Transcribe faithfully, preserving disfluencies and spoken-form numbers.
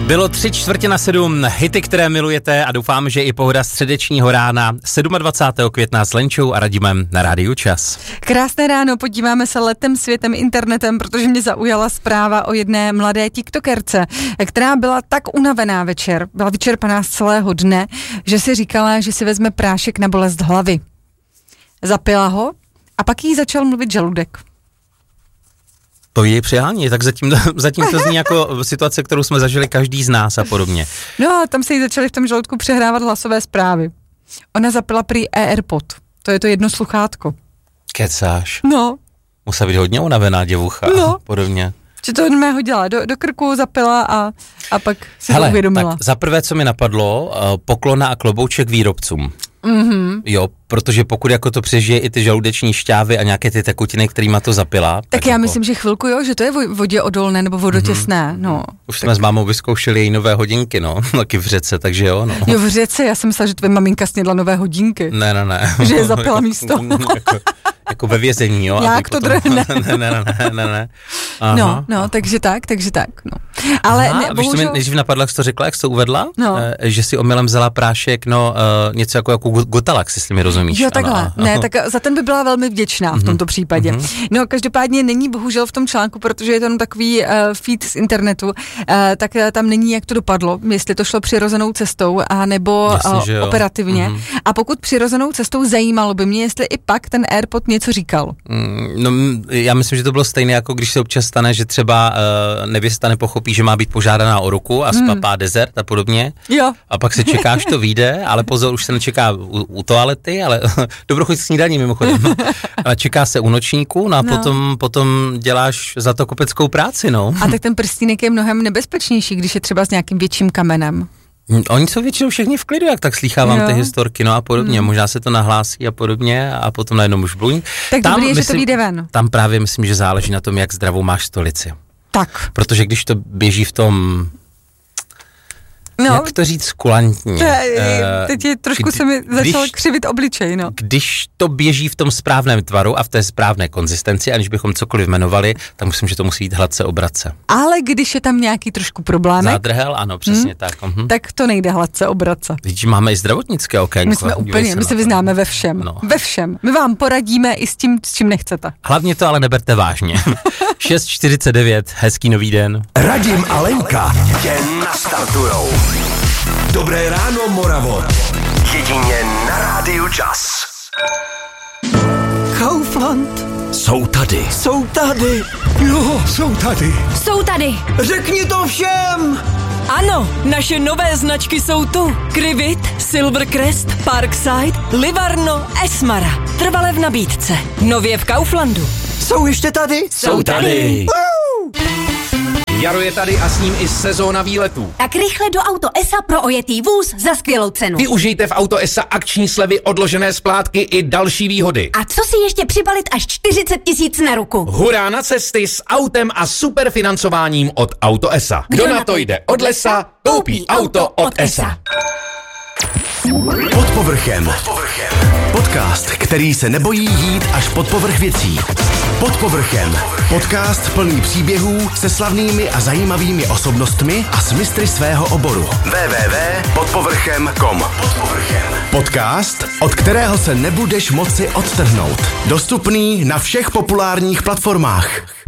Bylo tři čtvrtě na sedm, hity, které milujete a doufám, že i pohoda středečního rána dvacátého sedmého května s Lenčou a Radimem na Rádiu Čas. Krásné ráno, podíváme se letem, světem, internetem, protože mě zaujala zpráva o jedné mladé tiktokerce, která byla tak unavená večer, byla vyčerpaná z celého dne, že si říkala, že si vezme prášek na bolest hlavy. Zapila ho a pak jí začal mluvit žaludek. To je přihání, tak zatím, zatím to zní jako situace, kterou jsme zažili každý z nás a podobně. No a tam se jí začaly v tom žaludku přehrávat hlasové zprávy. Ona zapila prý AirPod, to je to jedno sluchátko. Kecáš. No. Musela být hodně unavená děvucha no. a podobně. Že to mě hodila, do, do krku zapila a, a pak si Hele, to uvědomila. Tak za prvé, co mi napadlo, poklona a klobouček výrobcům. Mm-hmm. Jo, protože pokud jako to přežije i ty žaludeční šťávy a nějaké ty tekutiny, kterýma to zapila. Tak, tak já jako... myslím, že chvilku jo, že to je vodě odolné nebo vodotěsné, mm-hmm. no. Už tak... jsme s mámou vyzkoušeli její nové hodinky, no, taky v řece, takže jo, no. Jo, v řece, já jsem myslela, že tvoje maminka snědla nové hodinky. Ne, ne, ne. Že je zapila místo. jako, jako ve vězení, jo. Jak to potom... drhne. ne, ne, ne, ne, ne, ne. Aha. No, no, takže tak, takže tak, no. Ale Aha, ne, víš, bohužel... to mi nejdřív napadlo, jak jsi to řekla, jak jsi to uvedla, no. e, že si omylem vzala prášek, no, e, něco jako, jako Gotalax, jestli mi rozumíš. Jo, takhle, ano, ne, tak za ten by byla velmi vděčná v tomto případě. Mm-hmm. No, každopádně není bohužel v tom článku, protože je to takový uh, feed z internetu, uh, tak uh, tam není, jak to dopadlo, jestli to šlo přirozenou cestou, a nebo Jasně, uh, operativně. Mm-hmm. A pokud přirozenou cestou, zajímalo by mě, jestli i pak ten AirPod něco říkal. Mm, no, já myslím, že to bylo stejné, jako když se občas stane, že třeba uh, nevěsta nepochopí, že má být požádaná o ruku a spapá mm. dezert a podobně. Jo. A pak se čekáš, to vyjde, ale pozor, už se nečeká u, u toalety, ale dobrou chuť snídaní mimochodem. A čeká se u nočníku, no a no. potom, potom děláš za to kopeckou práci, no. A tak ten prstínek je mnohem nebezpečnější, když je třeba s nějakým větším kamenem. Oni jsou většinou všichni v klidu, jak tak slýchávám jo. ty historky, no a podobně. Hmm. Možná se to nahlásí a podobně a potom najednou už bluň. Tak tam, dobrý je, myslím, že to vyjde ven. Tam právě myslím, že záleží na tom, jak zdravou máš stolici. Tak. Protože když to běží v tom... No, jak to říct kulantně? Te, teď je, trošku kdy, se mi začal když, křivit obličej, no. Když to běží v tom správném tvaru a v té správné konzistenci, aniž bychom cokoliv jmenovali, tak myslím, že to musí jít hladce obrace. Ale když je tam nějaký trošku problémek... Zádrhel, ano, přesně hmm. tak. Uh-huh. Tak to nejde hladce obrace. Vidíš, máme i zdravotnické okénko. My jsme úplně, my se vyznáme ve všem. No. Ve všem. My vám poradíme i s tím, s čím nechcete. Hlavně to ale neberte vážně. šest čtyřicet devět, hezký nový den. Radim a Lenka tě nastartujou. Dobré ráno, Moravo. Jedině na Rádiu Čas. Kaufland. Jsou tady. Jsou tady. Jo, jsou tady. Jsou tady. Řekni to všem. Ano, naše nové značky jsou tu. Krivit, Silvercrest, Parkside, Livarno, Esmara. Trvale v nabídce. Nově v Kauflandu. Jsou ještě tady? Jsou tady. Jaro je tady a s ním i sezóna výletů. Tak rychle do Auto E S A pro ojetý vůz za skvělou cenu. Využijte v Auto E S A akční slevy, odložené splátky i další výhody. A co si ještě přibalit až čtyřicet tisíc na ruku? Hurá na cesty s autem a superfinancováním od Auto E S A. Kdo, Kdo na to jde od lesa, koupí auto od E S A. Pod povrchem. Pod povrchem. Podcast, který se nebojí jít až pod povrch věcí. Pod povrchem. Podcast plný příběhů se slavnými a zajímavými osobnostmi a s mistry svého oboru. w w w tečka pod povrchem tečka com. Pod povrchem. Podcast, od kterého se nebudeš moci odtrhnout. Dostupný na všech populárních platformách.